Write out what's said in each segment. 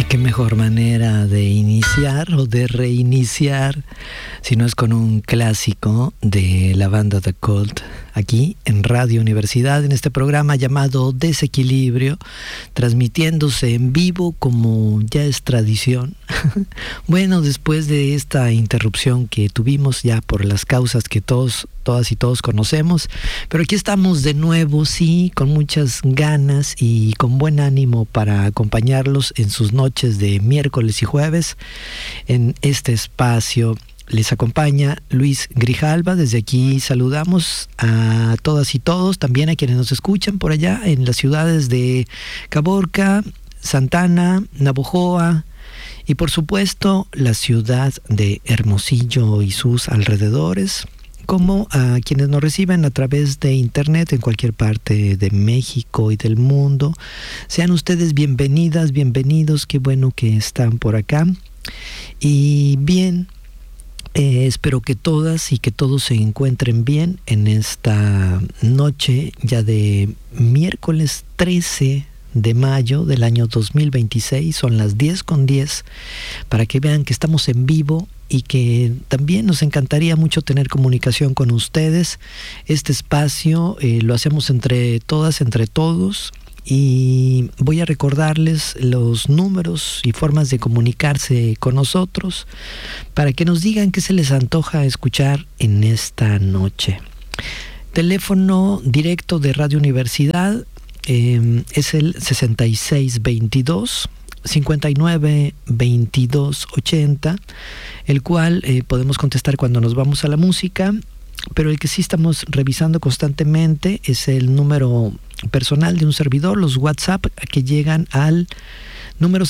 Qué mejor manera de iniciar o de reiniciar si no es con un clásico de la banda The Cult, aquí en Radio Universidad, en este programa llamado Desequilibrio, transmitiéndose en vivo como ya es tradición. Bueno, después de esta interrupción que tuvimos ya por las causas que todas y todos conocemos, pero aquí estamos de nuevo, sí, con muchas ganas y con buen ánimo para acompañarlos en sus noches de miércoles y jueves en este espacio. Les acompaña Luis Grijalva. Desde aquí saludamos a todas y todos, también a quienes nos escuchan por allá en las ciudades de Caborca, Santana, Navojoa y por supuesto la ciudad de Hermosillo y sus alrededores, como a quienes nos reciben a través de internet en cualquier parte de México y del mundo. Sean ustedes bienvenidas, bienvenidos, qué bueno que están por acá. Y bien, espero que todas y que todos se encuentren bien en esta noche ya de miércoles 13 de mayo del año 2026. Son las 10:10, para que vean que estamos en vivo y que también nos encantaría mucho tener comunicación con ustedes. Este espacio lo hacemos entre todas, entre todos. Y voy a recordarles los números y formas de comunicarse con nosotros para que nos digan qué se les antoja escuchar en esta noche. Teléfono directo de Radio Universidad es el 6622-592280, el cual podemos contestar cuando nos vamos a la música, pero el que sí estamos revisando constantemente es el número personal de un servidor, los WhatsApp que llegan al número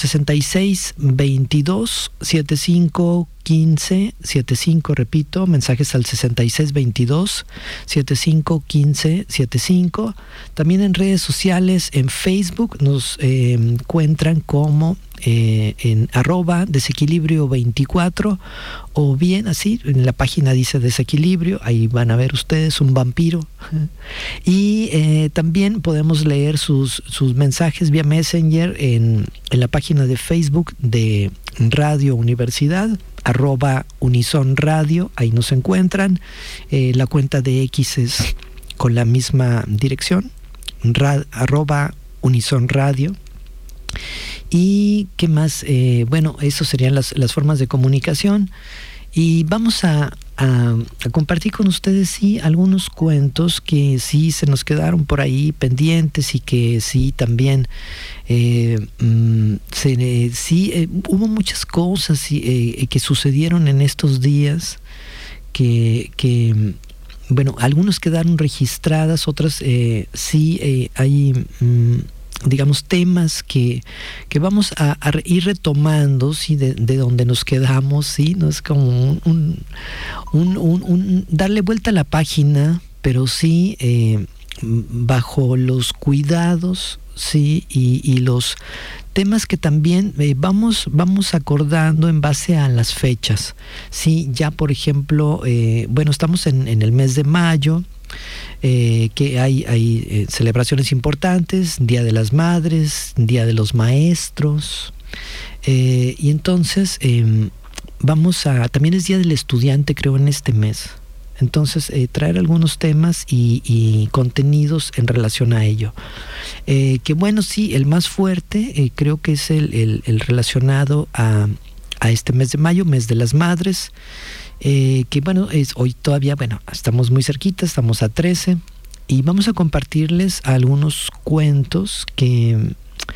6622-751575, repito, mensajes al 6622-751575. También en redes sociales, en Facebook nos encuentran como en @desequilibrio24, o bien así, en la página dice Desequilibrio, ahí van a ver ustedes un vampiro. Y también podemos leer sus mensajes vía Messenger en la página de Facebook de Radio Universidad, @UnisonRadio, ahí nos encuentran. La cuenta de X es con la misma dirección, @UnisonRadio. ¿Y qué más? Bueno, eso serían las formas de comunicación. Y vamos a compartir con ustedes, sí, algunos cuentos que sí se nos quedaron por ahí pendientes y que sí también hubo muchas cosas que sucedieron en estos días que bueno, algunos quedaron registradas, otras sí hay digamos temas que vamos a ir retomando, ¿sí? de donde nos quedamos, ¿sí? No es como un darle vuelta a la página, pero sí bajo los cuidados, ¿sí? y los temas que también vamos acordando en base a las fechas, ¿sí? Ya por ejemplo, bueno, estamos en el mes de mayo, que hay celebraciones importantes, Día de las Madres, Día de los Maestros, y entonces también es Día del Estudiante, creo, en este mes. Entonces traer algunos temas y contenidos en relación a ello, que bueno, sí, el más fuerte creo que es el relacionado a este mes de mayo, mes de las Madres, que bueno, es hoy todavía, bueno, estamos muy cerquita, estamos a 13, y vamos a compartirles algunos cuentos que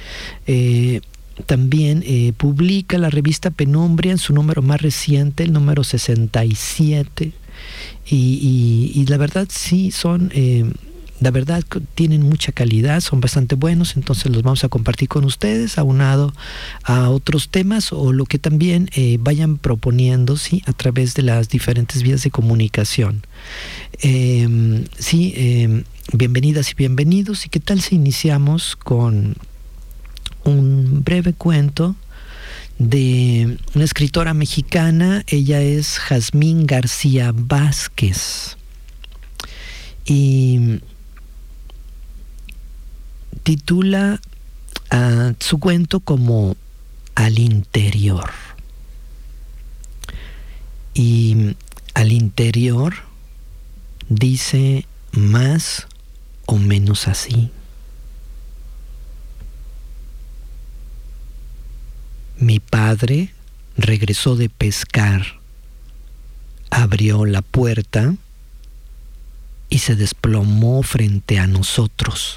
también publica la revista Penumbria en su número más reciente, el número 67, y la verdad sí son la verdad tienen mucha calidad, son bastante buenos, entonces los vamos a compartir con ustedes, aunado a otros temas o lo que también vayan proponiendo, ¿sí? A través de las diferentes vías de comunicación. Bienvenidas y bienvenidos. ¿Y qué tal si iniciamos con un breve cuento de una escritora mexicana? Ella es Jazmín García Vázquez y titula su cuento como al interior. Y al interior dice más o menos así: mi padre regresó de pescar, abrió la puerta y se desplomó frente a nosotros.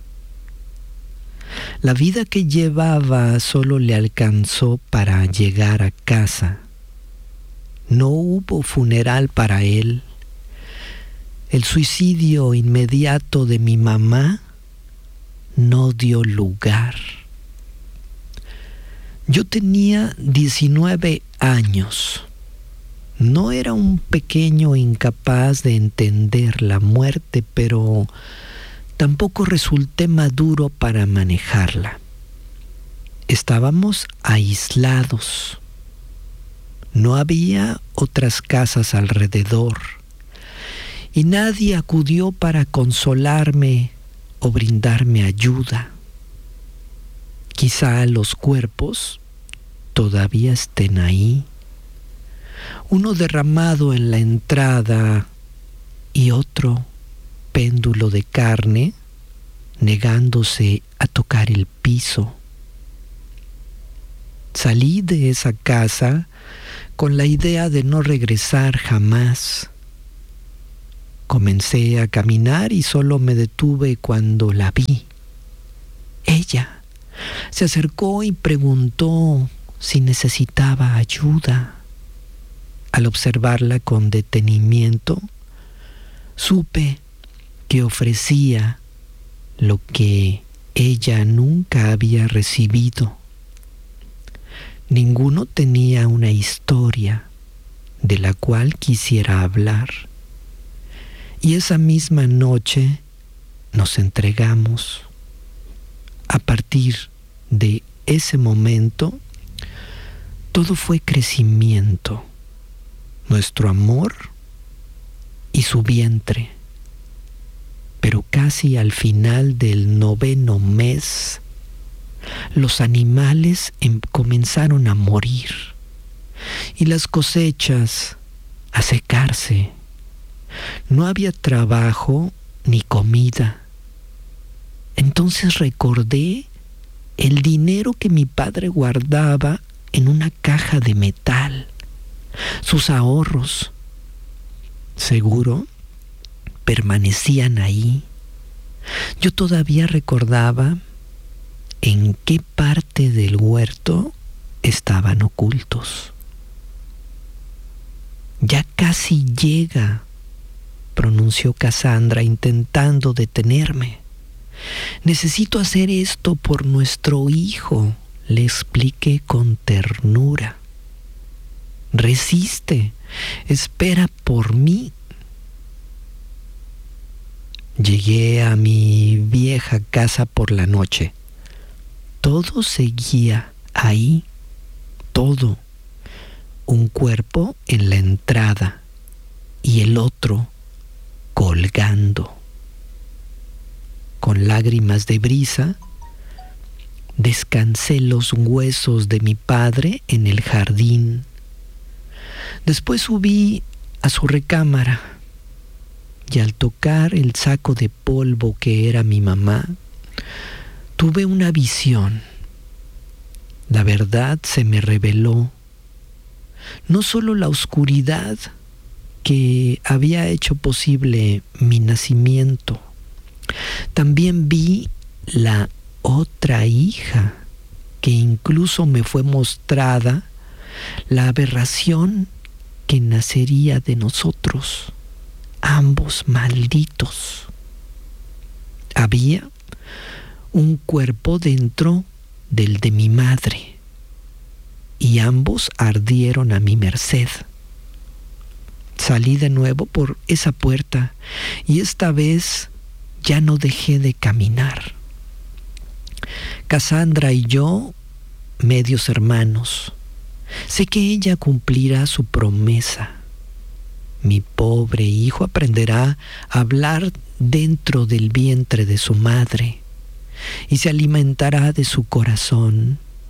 La vida que llevaba solo le alcanzó para llegar a casa. No hubo funeral para él. El suicidio inmediato de mi mamá no dio lugar. Yo tenía 19 años. No era un pequeño incapaz de entender la muerte, pero tampoco resulté maduro para manejarla. Estábamos aislados. No había otras casas alrededor y nadie acudió para consolarme o brindarme ayuda. Quizá los cuerpos todavía estén ahí, uno derramado en la entrada y otro péndulo de carne negándose a tocar el piso. Salí de esa casa con la idea de no regresar jamás. Comencé a caminar y solo me detuve cuando la vi. Ella se acercó y preguntó si necesitaba ayuda. Al observarla con detenimiento, supe que ofrecía lo que ella nunca había recibido. Ninguno tenía una historia de la cual quisiera hablar. Y esa misma noche nos entregamos. A partir de ese momento, todo fue crecimiento. Nuestro amor y su vientre. Pero casi al final del 9º mes, los animales comenzaron a morir y las cosechas a secarse. No había trabajo ni comida. Entonces recordé el dinero que mi padre guardaba en una caja de metal, sus ahorros. Seguro permanecían ahí. Yo todavía recordaba en qué parte del huerto estaban ocultos. Ya casi llega, pronunció Cassandra intentando detenerme. Necesito hacer esto por nuestro hijo, le expliqué con ternura. Resiste, espera por mí. Llegué a mi vieja casa por la noche. Todo seguía ahí, todo. Un cuerpo en la entrada y el otro colgando. Con lágrimas de brisa, descansé los huesos de mi padre en el jardín. Después subí a su recámara y al tocar el saco de polvo que era mi mamá, tuve una visión. La verdad se me reveló. No solo la oscuridad que había hecho posible mi nacimiento, también vi la otra hija que incluso me fue mostrada, la aberración que nacería de nosotros, ambos malditos. Había un cuerpo dentro del de mi madre y ambos ardieron a mi merced. Salí de nuevo por esa puerta y esta vez ya no dejé de caminar. Cassandra y yo, medios hermanos, sé que ella cumplirá su promesa. Mi pobre hijo aprenderá a hablar dentro del vientre de su madre y se alimentará de su corazón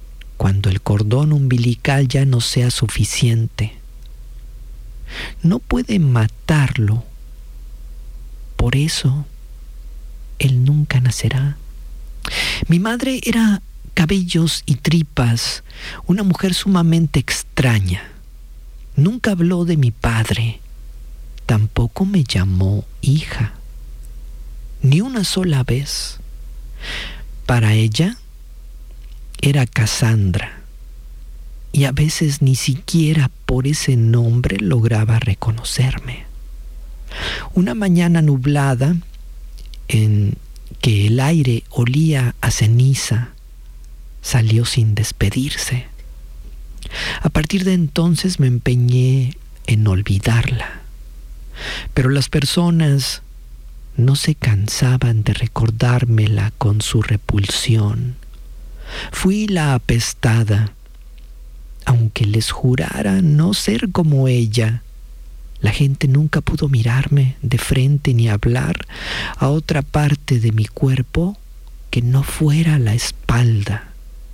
cuando el cordón umbilical ya no sea suficiente. No puede matarlo. Por eso, él nunca nacerá. Mi madre era cabellos y tripas, una mujer sumamente extraña. Nunca habló de mi padre, tampoco me llamó hija, ni una sola vez. Para ella era Cassandra, y a veces ni siquiera por ese nombre lograba reconocerme. Una mañana nublada, en que el aire olía a ceniza, salió sin despedirse. A partir de entonces me empeñé en olvidarla, pero las personas no se cansaban de recordármela con su repulsión. Fui la apestada, aunque les jurara no ser como ella. La gente nunca pudo mirarme de frente ni hablar a otra parte de mi cuerpo que no fuera la espalda.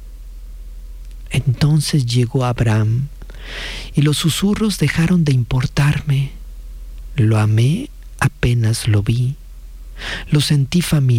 Entonces llegó Abraham y los susurros dejaron de importarme. Lo amé apenas lo vi. Lo sentí familiar.